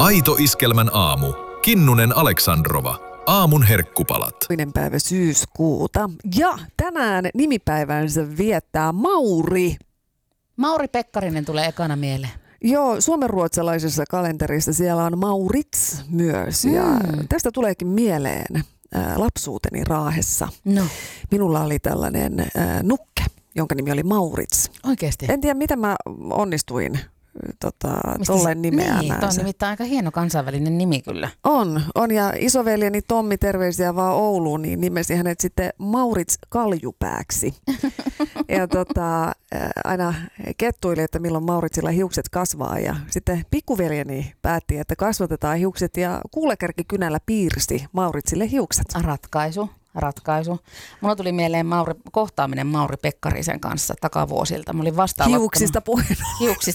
Aito Iskelmän aamu. Kinnunen Aleksandrova. Aamun herkkupalat. 2. päivä syyskuuta. Ja tänään nimipäivänsä viettää Mauri. Mauri Pekkarinen tulee ekana mieleen. Joo, suomenruotsalaisessa kalenterissa siellä on Maurits myös. Ja tästä tuleekin mieleen lapsuuteni Raahessa. No. Minulla oli tällainen nukke, jonka nimi oli Maurits. Oikeesti? En tiedä, miten mä onnistuin tolleen nimeämään. Niin, tuo on nimittäin aika hieno kansainvälinen nimi kyllä. On. Ja isoveljeni Tommi, terveisiä vaan Ouluun, niin nimesi hänet sitten Maurits Kaljupääksi. Ja aina kettuili, että milloin Mauritsilla hiukset kasvaa. Ja sitten pikkuveljeni päätti, että kasvatetaan hiukset ja kuulekärkikynällä piirsi Mauritsille hiukset. Ratkaisu. Mulla tuli mieleen kohtaaminen Mauri Pekkarisen kanssa takavuosilta. Mä olin Hiuksista puheen.